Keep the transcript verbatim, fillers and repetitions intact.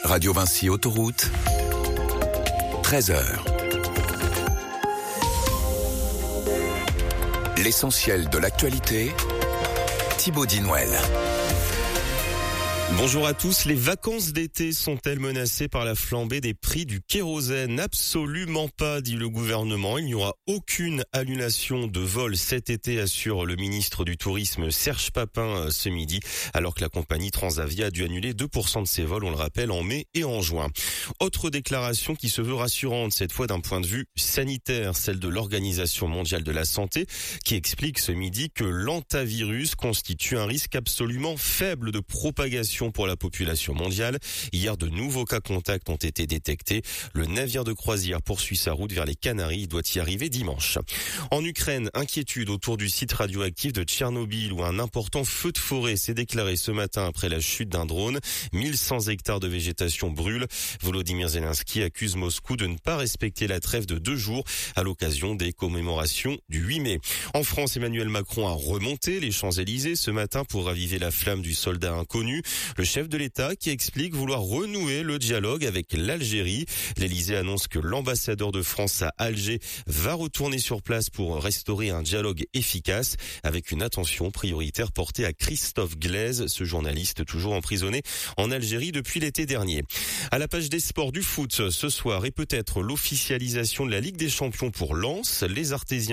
Radio Vinci Autoroute, treize heures. L'essentiel de l'actualité, Thibaut Dinouel. Bonjour à tous. Les vacances d'été sont-elles menacées par la flambée des prix du kérosène? Absolument pas, dit le gouvernement. Il n'y aura aucune annulation de vol cet été, assure le ministre du Tourisme Serge Papin ce midi, alors que la compagnie Transavia a dû annuler deux pour cent de ses vols, on le rappelle, en mai et en juin. Autre déclaration qui se veut rassurante, cette fois d'un point de vue sanitaire, celle de l'Organisation mondiale de la santé, qui explique ce midi que l'hantavirus constitue un risque absolument faible de propagation pour la population mondiale. Hier, de nouveaux cas contacts ont été détectés. Le navire de croisière poursuit sa route vers les Canaries. Il doit y arriver dimanche. En Ukraine, inquiétude autour du site radioactif de Tchernobyl où un important feu de forêt s'est déclaré ce matin après la chute d'un drone. mille cent hectares de végétation brûlent. Volodymyr Zelensky accuse Moscou de ne pas respecter la trêve de deux jours à l'occasion des commémorations du huit mai. En France, Emmanuel Macron a remonté les Champs-Élysées ce matin pour raviver la flamme du soldat inconnu. Le chef de l'État qui explique vouloir renouer le dialogue avec l'Algérie. L'Élysée annonce que l'ambassadeur de France à Alger va retourner sur place pour restaurer un dialogue efficace avec une attention prioritaire portée à Christophe Glaise, ce journaliste toujours emprisonné en Algérie depuis l'été dernier. À la page des sports du foot ce soir et peut-être l'officialisation de la Ligue des Champions pour Lens. Les Artésiens